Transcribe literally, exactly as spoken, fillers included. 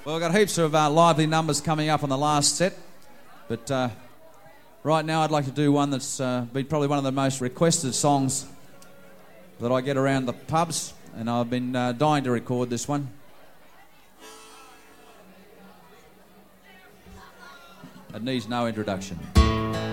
Well, we've got heaps of uh, lively numbers coming up on the last set, but uh, right now I'd like to do one that's uh, been probably one of the most requested songs that I get around the pubs, and I've been uh, dying to record this one. It needs no introduction.